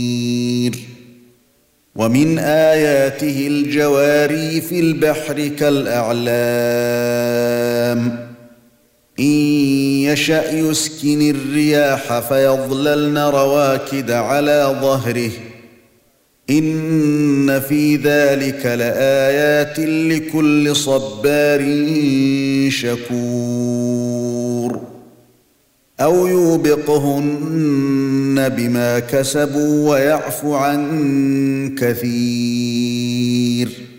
ومن آياته الجواري في البحر كالأعلام إن يشأ يسكن الرياح فيظللن رواكد على ظهره إن في ذلك لآيات لكل صبار شكور أو يوبقهن بما كسبوا ويعفو عن كثير